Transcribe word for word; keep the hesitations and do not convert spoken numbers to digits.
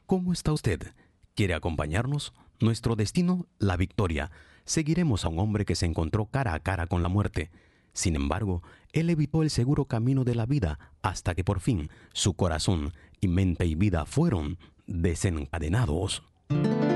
¿Cómo está usted? ¿Quiere acompañarnos? Nuestro destino, la victoria. Seguiremos a un hombre que se encontró cara a cara con la muerte. Sin embargo, él evitó el seguro camino de la vida hasta que por fin su corazón y mente y vida fueron desencadenados.